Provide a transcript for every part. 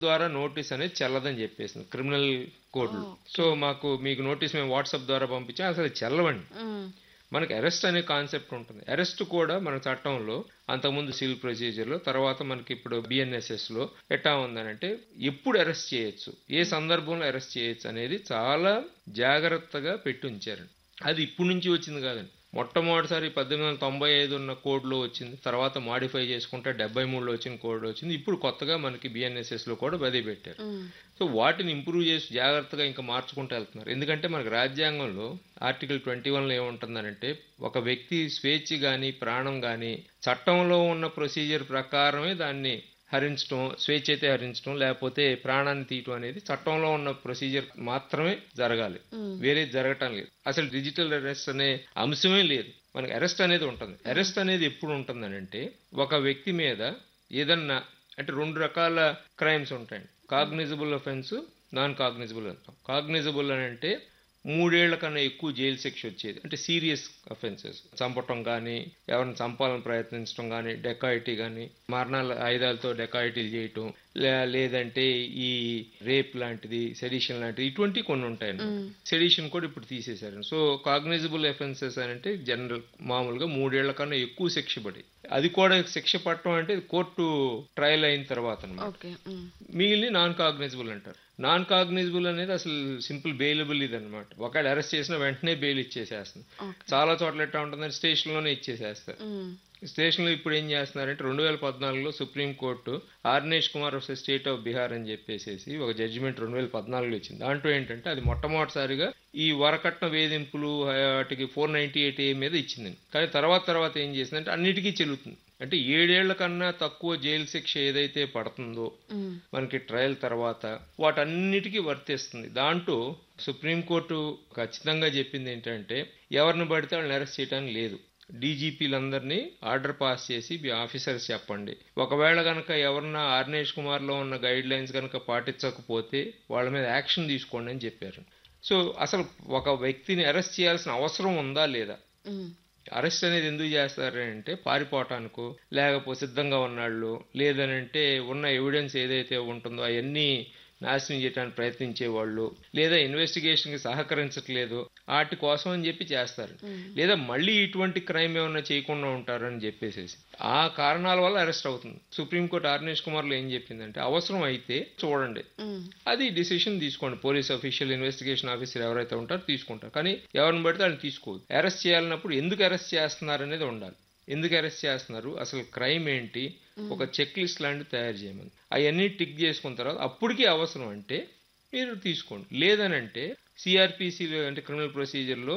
ద్వారా నోటీస్ అనేది చెల్లదని చెప్పేసింది క్రిమినల్ కోడ్లో. సో మీకు నోటీస్ మేము వాట్సాప్ ద్వారా పంపించాం, అసలు చెల్లవండి. మనకి అరెస్ట్ అనే కాన్సెప్ట్ ఉంటుంది. అరెస్ట్ కూడా మన చట్టంలో అంతకుముందు సివిల్ ప్రొసీజర్లో, తర్వాత మనకి ఇప్పుడు బిఎన్ఎస్ఎస్లో ఎట్టా ఉందనంటే ఎప్పుడు అరెస్ట్ చేయొచ్చు, ఏ సందర్భంలో అరెస్ట్ చేయొచ్చు అనేది చాలా జాగ్రత్తగా పెట్టి ఉంచారండి. అది ఇప్పుడు నుంచి వచ్చింది కాదండి. మొట్టమొదటిసారి 1895 ఉన్న కోడ్లో వచ్చింది, తర్వాత మాడిఫై చేసుకుంటే 73లో వచ్చిన కోడ్లో వచ్చింది, ఇప్పుడు కొత్తగా మనకి బిఎన్ఎస్ఎస్లో కూడా అదే పెట్టారు. సో వాటిని ఇంప్రూవ్ చేసి జాగ్రత్తగా ఇంకా మార్చుకుంటూ వెళ్తున్నారు. ఎందుకంటే మనకి రాజ్యాంగంలో ఆర్టికల్ 21లో ఏముంటుందనంటే ఒక వ్యక్తి స్వేచ్ఛ కానీ ప్రాణం కానీ చట్టంలో ఉన్న ప్రొసీజర్ ప్రకారమే దాన్ని హరించడం, స్వేచ్ఛ అయితే హరించడం, లేకపోతే ప్రాణాన్ని తీయటం అనేది చట్టంలో ఉన్న ప్రొసీజర్ మాత్రమే జరగాలి, వేరే జరగటం లేదు. అసలు డిజిటల్ అరెస్ట్ అనే అంశమే లేదు. మనకి అరెస్ట్ అనేది ఉంటుంది. అరెస్ట్ అనేది ఎప్పుడు ఉంటుందనంటే ఒక వ్యక్తి మీద ఏదన్నా అంటే 2 రకాల క్రైమ్స్ ఉంటాయండి. కాగ్నిజబుల్ అఫెన్స్, నాన్ కాగ్నిజబుల్ అంటాం. కాగ్నిజబుల్ అని అంటే 3 ఏళ్ల కన్నా ఎక్కువ జైలు శిక్ష వచ్చేది, అంటే సీరియస్ అఫెన్సెస్, చంపటం కానీ, ఎవరిని చంపాలని ప్రయత్నించడం కానీ, డెకాయిటీ కానీ, మరణాల ఆయుధాలతో డెకాయిటీలు చేయటం, లేదంటే ఈ రేప్ లాంటిది, సెడిషన్ లాంటిది, ఇటువంటి కొన్ని ఉంటాయండి. సెడిషన్ కూడా ఇప్పుడు తీసేశారు. సో కాగ్నిజబుల్ అఫెన్సెస్ అని అంటే జనరల్ మామూలుగా 3 ఏళ్ల కన్నా ఎక్కువ శిక్ష పడి, అది కూడా శిక్ష పట్టడం అంటే కోర్టు ట్రయల్ అయిన తర్వాత అన్నమాట. మిగిలిన నాన్ కాగ్నిజబుల్ అంటారు. నాన్ కాగ్నిజబుల్ అనేది అసలు సింపుల్ బెయిలబుల్ ఇది అనమాట. ఒకవేళ అరెస్ట్ చేసిన వెంటనే బెయిల్ ఇచ్చేసేస్తుంది. చాలా చోట్ల ఎట్లా ఉంటుందంటే స్టేషన్లోనే ఇచ్చేసేస్తారు. స్టేషన్లో ఇప్పుడు ఏం చేస్తున్నారంటే 2014లో supreme court Arnesh Kumar versus state of Bihar అని చెప్పేసి ఒక జడ్జిమెంట్ 2014లో ఇచ్చింది. దాంట్లో ఏంటంటే అది మొట్టమొదటిసారిగా ఈ వరకట్న వేధింపులు వాటికి 498A మీద ఇచ్చింది. కానీ తర్వాత ఏం చేసిందంటే అన్నిటికీ చెల్లుతుంది. అంటే 7 ఏళ్ల కన్నా తక్కువ జైలు శిక్ష ఏదైతే పడుతుందో మనకి ట్రయల్ తర్వాత వాటన్నిటికీ వర్తిస్తుంది. దాంట్లో సుప్రీంకోర్టు ఖచ్చితంగా చెప్పింది ఏంటంటే ఎవరిని పడితే వాళ్ళని అరెస్ట్ చేయడానికి లేదు. డీజీపీలందరినీ ఆర్డర్ పాస్ చేసి మీ ఆఫీసర్స్ చెప్పండి, ఒకవేళ కనుక ఎవరన్నా ఆర్నేష్ కుమార్లో ఉన్న గైడ్ లైన్స్ కనుక పాటించకపోతే వాళ్ళ మీద యాక్షన్ తీసుకోండి అని చెప్పారు. సో అసలు ఒక వ్యక్తిని అరెస్ట్ చేయాల్సిన అవసరం ఉందా లేదా? అరెస్ట్ అనేది ఎందుకు చేస్తారంటే పారిపోవటానికో, లేకపోతే సిద్ధంగా ఉన్నాళ్ళు, లేదనంటే ఉన్న ఎవిడెన్స్ ఏదైతే ఉంటుందో అవన్నీ నాశనం చేయడానికి ప్రయత్నించేవాళ్ళు, లేదా ఇన్వెస్టిగేషన్కి సహకరించట్లేదు వాటి కోసం అని చెప్పి చేస్తారు, లేదా మళ్ళీ ఇటువంటి క్రైమ్ ఏమన్నా చేయకుండా ఉంటారని చెప్పేసి ఆ కారణాల వల్ల అరెస్ట్ అవుతుంది. సుప్రీంకోర్టు ఆర్నేష్ కుమార్లో ఏం చెప్పిందంటే అవసరం అయితే చూడండి, అది డిసిషన్ తీసుకోండి, పోలీస్ అఫీషియల్, ఇన్వెస్టిగేషన్ ఆఫీసర్ ఎవరైతే ఉంటారో తీసుకుంటారు, కానీ ఎవరిని పడితే వాళ్ళని తీసుకోవద్దు. అరెస్ట్ చేయాలన్నప్పుడు ఎందుకు అరెస్ట్ చేస్తున్నారు అనేది ఉండాలి. ఎందుకు అరెస్ట్ చేస్తున్నారు, అసలు క్రైమ్ ఏంటి, ఒక చెక్ లిస్ట్ లాంటివి తయారు చేయమని అవన్నీ టిక్ చేసుకున్న తర్వాత అప్పటికీ అవసరం అంటే మీరు తీసుకోండి. లేదనంటే సిఆర్పిసిలో అంటే క్రిమినల్ ప్రొసీజర్లో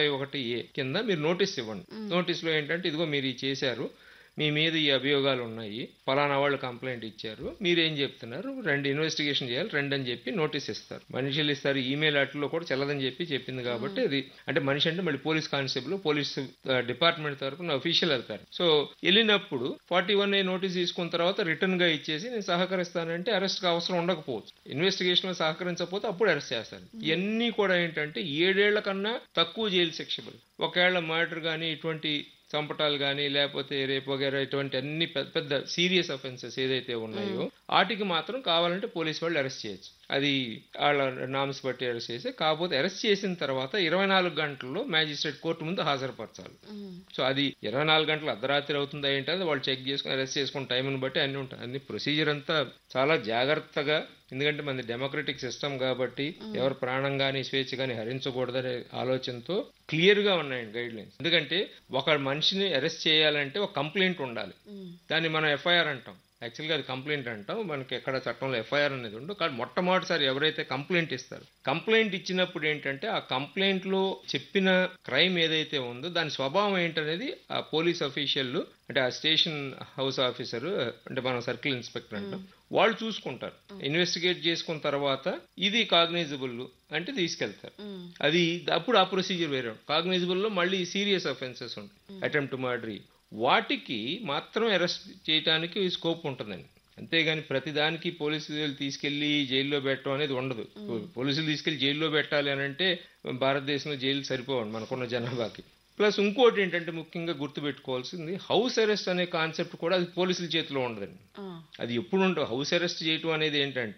41A కింద మీరు నోటీస్ ఇవ్వండి. నోటీస్లో ఏంటంటే ఇదిగో మీరు ఇది చేశారు, మీ మీద ఈ అభియోగాలు ఉన్నాయి, ఫలానా వాళ్ళు కంప్లైంట్ ఇచ్చారు, మీరేం చెప్తున్నారు, రండి ఇన్వెస్టిగేషన్ చేయాలి రండి అని చెప్పి నోటీస్ ఇస్తారు. మనుషులు ఇస్తారు, ఈమెయిల్ అట్లో కూడా చెల్లదని చెప్పి చెప్పింది కాబట్టి అది అంటే మనిషి అంటే మళ్ళీ పోలీస్ కానిస్టేబుల్, పోలీస్ డిపార్ట్మెంట్ తరఫున అఫీషియల్ వెళ్తారు. సో వెళ్ళినప్పుడు 41A నోటీస్ తీసుకున్న తర్వాత రిటర్న్ గా ఇచ్చేసి నేను సహకరిస్తానంటే అరెస్ట్ కి అవసరం ఉండకపోవచ్చు. ఇన్వెస్టిగేషన్ లో సహకరించకపోతే అప్పుడు అరెస్ట్ చేస్తారు. ఇవన్నీ కూడా ఏంటంటే 7 ఏళ్ల కన్నా తక్కువ జైలు శిక్ష. ఒకవేళ మర్డర్ కానీ, ఇటువంటి చంపటాలు కానీ, లేకపోతే రేపు వగేరా ఇటువంటి అన్ని పెద్ద పెద్ద సీరియస్ అఫెన్సెస్ ఏదైతే ఉన్నాయో వాటికి మాత్రం కావాలంటే పోలీసు వాళ్ళు అరెస్ట్ చేయొచ్చు. అది వాళ్ళ నామ్స్ బట్టి అరెస్ట్ చేసి, కాకపోతే అరెస్ట్ చేసిన తర్వాత 24 గంటల్లో మ్యాజిస్ట్రేట్ కోర్టు ముందు హాజరుపరచాలి. సో అది 24 గంటలు అర్ధరాత్రి అవుతుందా ఏంటది వాళ్ళు చెక్ చేసుకుని అరెస్ట్ చేసుకుని టైంని బట్టి అన్ని ఉంటాయి. అన్ని ప్రొసీజర్ అంతా చాలా జాగ్రత్తగా, ఎందుకంటే మన డెమోక్రటిక్ సిస్టమ్ కాబట్టి ఎవరు ప్రాణం కానీ స్వేచ్ఛ కానీ హరించకూడదనే ఆలోచనతో క్లియర్ గా ఉన్నాయండి గైడ్ లైన్స్. ఎందుకంటే ఒక మనిషిని అరెస్ట్ చేయాలంటే ఒక కంప్లైంట్ ఉండాలి, దాన్ని మనం ఎఫ్ఐఆర్ అంటాం. యాక్చువల్గా అది కంప్లైంట్ అంటాం, మనకి ఎక్కడ చట్టంలో ఎఫ్ఐఆర్ అనేది ఉండదు. కానీ మొట్టమొదటిసారి ఎవరైతే కంప్లైంట్ ఇస్తారు, కంప్లైంట్ ఇచ్చినప్పుడు ఏంటంటే ఆ కంప్లైంట్ లో చెప్పిన క్రైమ్ ఏదైతే ఉందో దాని స్వభావం ఏంటనేది ఆ పోలీస్ అఫీషియల్ అంటే ఆ స్టేషన్ హౌస్ ఆఫీసర్ అంటే మనం సర్కిల్ ఇన్స్పెక్టర్ అంటాం, వాళ్ళు చూసుకుంటారు. ఇన్వెస్టిగేట్ చేసుకున్న తర్వాత ఇది కాగ్నైజబుల్ అంటే తీసుకెళ్తారు. అది అప్పుడు ఆ ప్రొసీజర్ వేరే. కాగ్నైజబుల్ లో మళ్ళీ సీరియస్ అఫెన్సెస్ ఉంటాయి, అటెంప్ట్ మర్డర్, వాటికి మాత్రం అరెస్ట్ చేయడానికి స్కోప్ ఉంటుందండి. అంతేగాని ప్రతిదానికి పోలీసులు తీసుకెళ్లి జైల్లో పెట్టడం అనేది ఉండదు. పోలీసులు తీసుకెళ్లి జైల్లో పెట్టాలి అని అంటే భారతదేశంలో జైలు సరిపోవండి మనకున్న జనాభాకి. ప్లస్ ఇంకోటి ఏంటంటే ముఖ్యంగా గుర్తుపెట్టుకోవాల్సింది హౌస్ అరెస్ట్ అనే కాన్సెప్ట్ కూడా అది పోలీసుల చేతిలో ఉండదండి. ఆ, అది ఎప్పుడు ఉంటుంది హౌస్ అరెస్ట్ చేయటం అనేది ఏంటంటే